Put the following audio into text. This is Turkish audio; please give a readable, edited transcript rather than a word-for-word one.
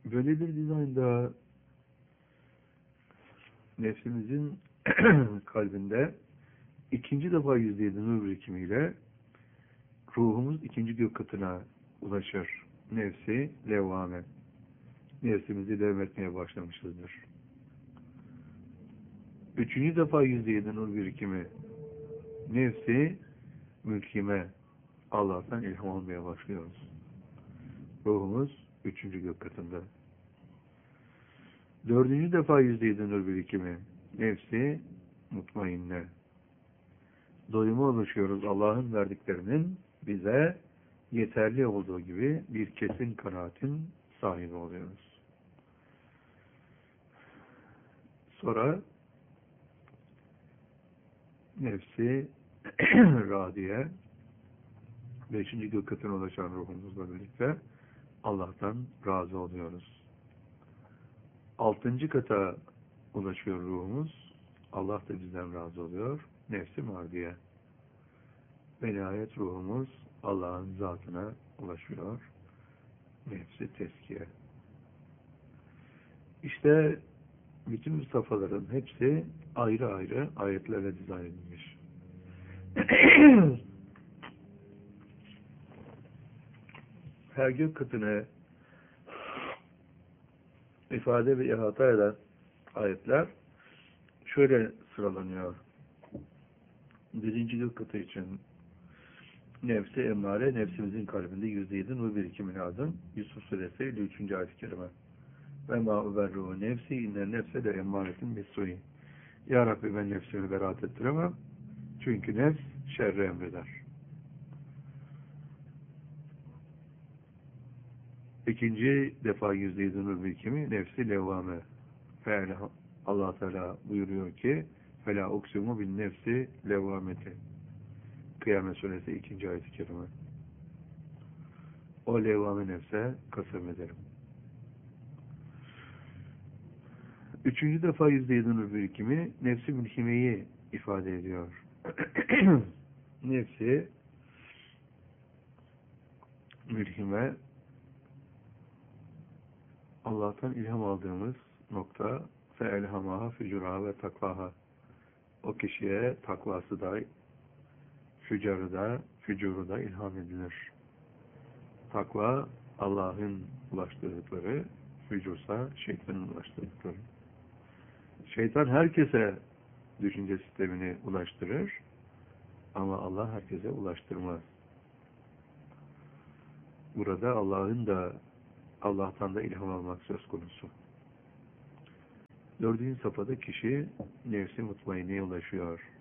Böyle bir dizaynda nefsimizin kalbinde ikinci defa %7 nur birikimiyle ruhumuz ikinci gök katına ulaşır. Nefsi levvame. Nefsimizi levmetmeye başlamışızdır. Üçüncü defa %7 nur birikimi nefsi mülkime, Allah'tan ilham almaya başlıyoruz. Ruhumuz üçüncü gök katında. Dördüncü defa %7 nur birikimi nefsi mutmainne. Doyuma ulaşıyoruz. Allah'ın verdiklerinin bize yeterli olduğu gibi bir kesin kanaatin sahibi oluyoruz. Sonra nefsi radiye, beşinci gök katına ulaşan ruhumuzla birlikte Allah'tan razı oluyoruz. Altıncı kata ulaşıyor ruhumuz. Allah da bizden razı oluyor. Nefsi mardiye. Ve nihayet ruhumuz Allah'ın zatına ulaşıyor. Nefsi teskiye. İşte bütün bu safhaların hepsi ayrı ayrı ayetlerle dizayn edilmiş. Her gök katını ifade ve ihata eden ayetler şöyle sıralanıyor. Birinci gök katı için nefsi emmare, nefsimizin kalbinde %7 nur birikimi lazım. Yusuf Suresi 53. ayet-i kerime. Ve ma uberruhu nefsi inne nefse de emmaretin bissu'i. Ya Rabbi ben nefsimi beraat ettiremem. Çünkü nefs şerri emreder. İkinci defa %7 nur birikimi nefsi levvame. Allah Teala buyuruyor ki fela uksimu bin nefsi levvameti. Kıyamet Suresi 2. ayet-i kerime. O levvame nefse kasem ederim. Üçüncü defa %7 nur birikimi nefsi mülhimeyi ifade ediyor. Nefsi mülhime Allah'tan ilham aldığımız nokta fe elhamaha fücuraha ve takvaha. O kişiye takvası da fücuru da ilham edilir. Takva Allah'ın ulaştırdıkları, fücursa şeytanın ulaştırdıkları. Şeytan herkese düşünce sistemini ulaştırır ama Allah herkese ulaştırmaz. Burada Allah'tan da ilham almak söz konusu. Dördüncü safhada kişi nefsi mutmainneye ulaşıyor.